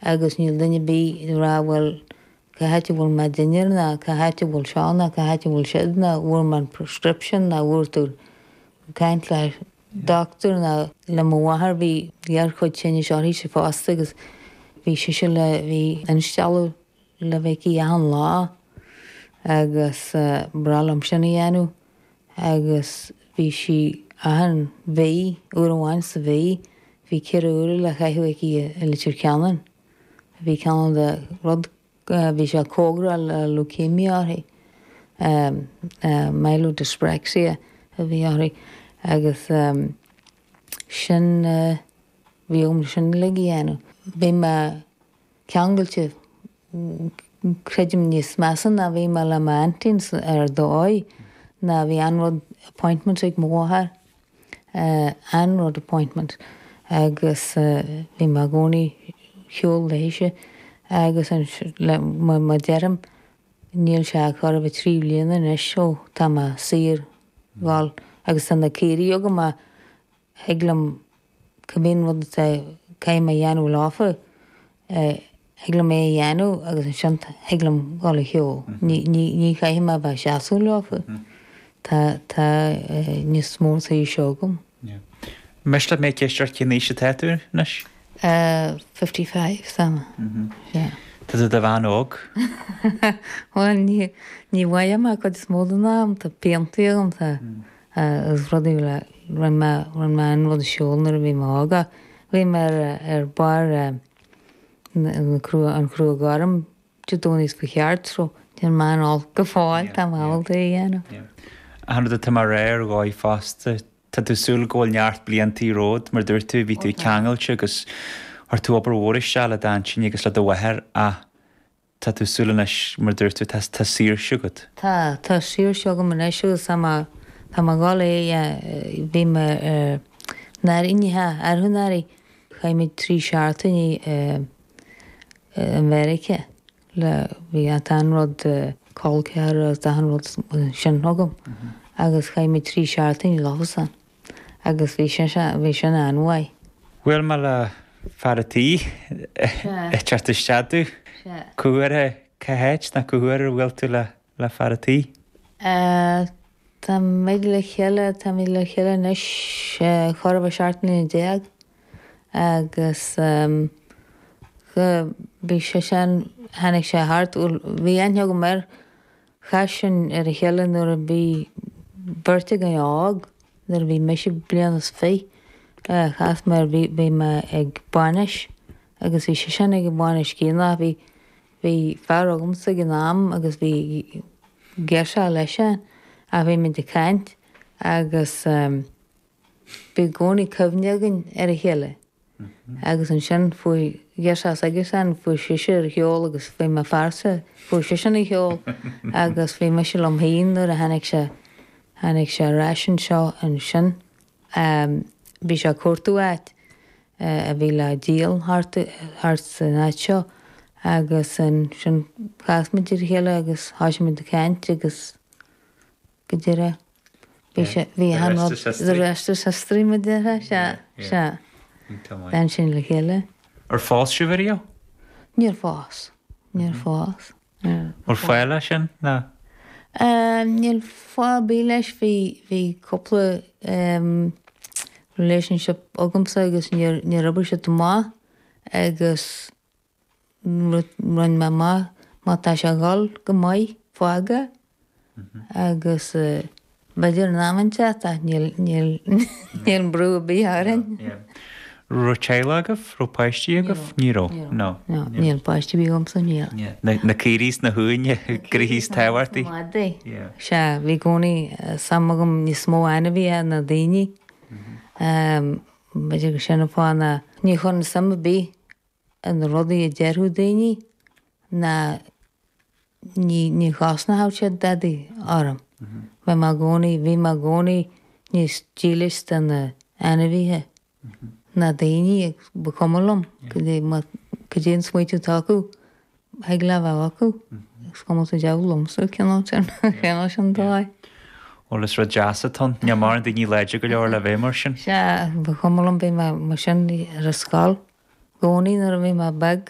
agus níl duine bí rá bhfuil caite bhfuil me duine na caite bhfuil seánna caite bhfuil siad na bhfuil man prescription na bhúir tú caiint le doctor na le mhathar bhí dhear chuid sinne seoirí sé fásta agus bhí si le bhí instealú le bheith í an lá agus bralam sinna dhéanú agus bhí si an bhí uair amháin sa bhí ceir uair le chaithú í le tíir ceannan. Bhí ceannan de rud bhí sé cógra le leukemia orthaí myelodyspraxia a bhí orthaí agus sin bhí sin le dhéanú. Bhí me ceangailte creidim níos measan na bhí me le antins ar dóid na bhí anrod appointment ag mtháthair anrod appointment agus bhí me gcónaí cheol léise agus má dearm níl se chuir bh trí bliana is seo tá má sir bháil agus san na céirí aga má heaglam cumíon rud céim a dhéanú láfa heaglam é dhéanú agus an sin heaglam gála cheol. Ní chaithim a bheith seaasú láfa. Tá níos mór sa í seogam. Meisle mé céisteart cinnééis se teú nes? 55 sama. Tá a bhán óg? Ní bhaim a chud is móda nám tá peantaíagam tá agus rudí le run me an rud seolnar a bhí mága. Bhí mar ar bar an crú garm dúnís go cheartró Dyn ma'n ol gyffoel tam hawl di, no. Hanno ta ma réir gáid fásta tá tú súil ggóil neart bliantí ród mar dúir tú ví tú ceangailte agus ar tú obair óris se le daintsin agus le do weher a tá tú súil mar dúir tú tá sír siúgad. Tá sír siúgad man eisiú sama tá ma gáil é bhí me nar inithe arhunarí chaimid trí seartain í America le bhí a tanrod cóilcear a tanrod sin hogam agus chaimid trí seartain í láfasan agus bhí sin anhaid. Bhfuil me le faratí teartta steadú cuaire cahéit na cuaire bhfuil tú le faratí? Tá méid le chéile nes chorba seartna déag agus bhí sé sin hanig sé hart bhí aine go mar chasin ar a chéile nuair a bhí burrta an ág nuair bhí meisi blianas fé chas mar bhí me ag bainis agus bhí sé sin ag bainis cíanna bhí fear agamsa an nám agus bhí geirse leise a bhí me de caint agus bhí gcónaí cumhneagan ar a chéile agus an sin faoi geirse aige san faoi siise ar cheol agus bhí me farsa faoi siise na cheol agus bhí me se lom haon nuair a hanig sé rásin seo an sin bhí se cuatúáit a bhí le díal hart san áit seo agus an sin chasmid ar chéile agus háisiid de caint agus go dtíire bhí de reiste sa stríime deire se den sin le chéile. Ar fás siú bhío? Níor fás. Mar fáile sin? Na? Níl fá bí leis bhí coppla relationship agamsa agus ní rabair se má agus run me má tá se gáil go maiid fága agus beidir námante níl brú a bíharin. Ro chéile agah? Ro páistí agah? Níró? No. Níl páistí bí gomsa níl. Na círís na húine grihís táhairtaí? Mádé. Se bhí gcónaí samagam ní smó aina bhí na daoine. Beidir go sinna fána ní chun sama bí an rudaí a dearthú daoine na ní chásna háte dadaí áram. Bhí má gcónaí níos dílis den na aina bhíthe. Na daoine ag bacomalamm go dtéon smuoitiú tacu ag le bheith acu scomalta deabhlumsa ceanna sin dáid. Ólas ra deasatón neamar an daoine leide go leor le bhéh mar sin? Se bacomalamm bhí mar sin ar a scáil gcónaí nar a bhí mar bag